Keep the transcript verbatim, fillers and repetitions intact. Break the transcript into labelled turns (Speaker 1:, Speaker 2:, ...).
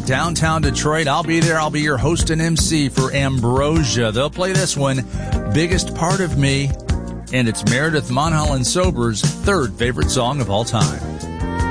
Speaker 1: downtown Detroit. I'll be there. I'll be your host and M C for Ambrosia. They'll play this one, Biggest Part of Me, and it's Meredith Monholland Sober's third favorite song of all time.